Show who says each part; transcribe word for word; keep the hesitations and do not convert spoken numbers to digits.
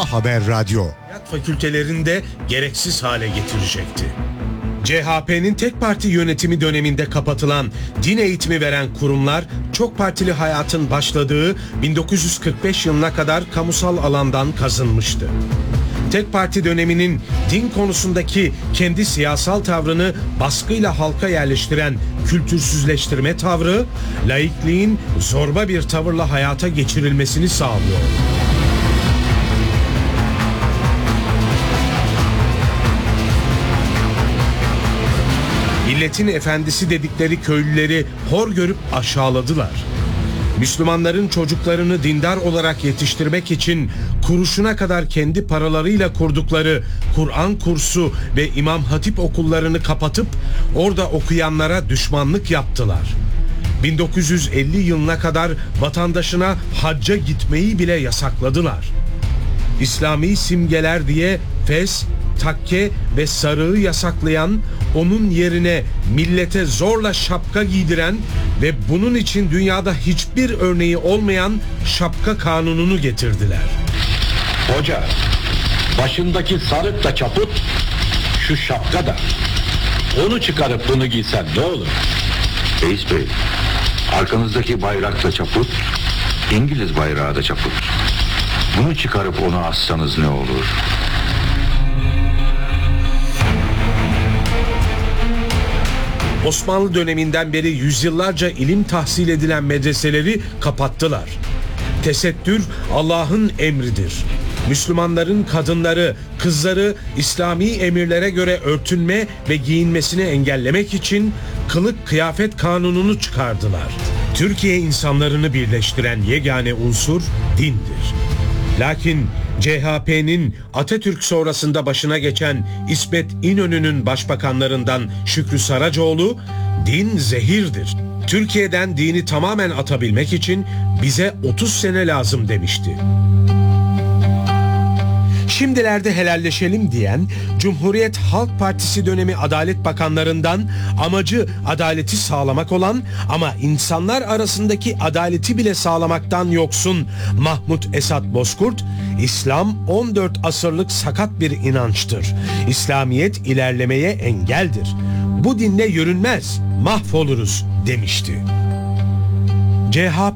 Speaker 1: Ana Haber Radyo.
Speaker 2: Fakültelerinde gereksiz hale getirecekti. C H P'nin tek parti yönetimi döneminde kapatılan din eğitimi veren kurumlar çok partili hayatın başladığı bin dokuz yüz kırk beş yılına kadar kamusal alandan kazınmıştı. Tek parti döneminin din konusundaki kendi siyasal tavrını baskıyla halka yerleştiren kültürsüzleştirme tavrı, laikliğin zorba bir tavırla hayata geçirilmesini sağlıyor. Milletin efendisi dedikleri köylüleri hor görüp aşağıladılar. Müslümanların çocuklarını dindar olarak yetiştirmek için kuruşuna kadar kendi paralarıyla kurdukları Kur'an kursu ve İmam Hatip okullarını kapatıp orada okuyanlara düşmanlık yaptılar. bin dokuz yüz elli yılına kadar vatandaşına hacca gitmeyi bile yasakladılar. İslami simgeler diye fes, takke ve sarığı yasaklayan, onun yerine millete zorla şapka giydiren ve bunun için dünyada hiçbir örneği olmayan şapka kanununu getirdiler.
Speaker 3: Hoca, başındaki sarık da çaput, şu şapka da. Onu çıkarıp bunu giysen ne olur?
Speaker 4: Reis Bey, arkanızdaki bayrak da çaput, İngiliz bayrağı da çaput. Bunu çıkarıp onu assanız ne olur?
Speaker 2: Osmanlı döneminden beri yüzyıllarca ilim tahsil edilen medreseleri kapattılar. Tesettür Allah'ın emridir. Müslümanların kadınları, kızları İslami emirlere göre örtünme ve giyinmesini engellemek için kılık kıyafet kanununu çıkardılar. Türkiye insanlarını birleştiren yegane unsur dindir. Lakin C H P'nin Atatürk sonrasında başına geçen İsmet İnönü'nün başbakanlarından Şükrü Saracoğlu, din zehirdir. Türkiye'den dini tamamen atabilmek için bize otuz sene lazım demişti. Şimdilerde helalleşelim diyen Cumhuriyet Halk Partisi dönemi Adalet Bakanlarından amacı adaleti sağlamak olan ama insanlar arasındaki adaleti bile sağlamaktan yoksun Mahmut Esat Bozkurt, İslam on dört asırlık sakat bir inançtır. İslamiyet ilerlemeye engeldir. Bu dinle yürünmez, mahvoluruz demişti. C H P